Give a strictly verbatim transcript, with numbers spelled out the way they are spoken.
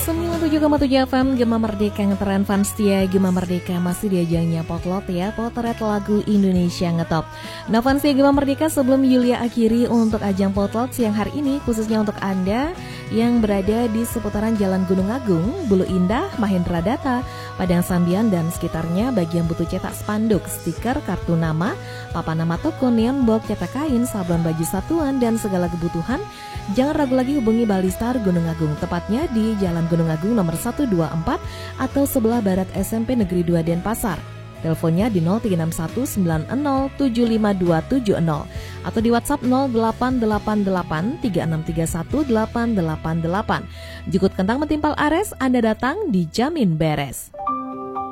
sembilan puluh tujuh koma tujuh F M Gema Merdeka ngetren fans setia Gema Merdeka masih di ajangnya Potlot ya, potret lagu Indonesia ngetop. Nah fans setia Gema Merdeka, sebelum Yulia akhiri untuk ajang Potlot siang hari ini, khususnya untuk Anda yang berada di seputaran Jalan Gunung Agung, Bulu Indah, Mahendra Data, Padang Sambian dan sekitarnya, bagi yang butuh cetak spanduk, stiker, kartu nama, papan nama toko, neon box, cetak kain, sablon baju satuan dan segala kebutuhan, jangan ragu lagi hubungi Balistar Gunung Agung, tepatnya di Jalan Gunung Agung nomor seratus dua puluh empat atau sebelah barat S M P Negeri dua Denpasar. Teleponnya di nol tiga enam satu sembilan nol tujuh lima dua tujuh nol atau di WhatsApp nol delapan delapan delapan tiga enam tiga satu delapan delapan delapan. Jukut kentang mentimpal ares, Anda datang dijamin beres.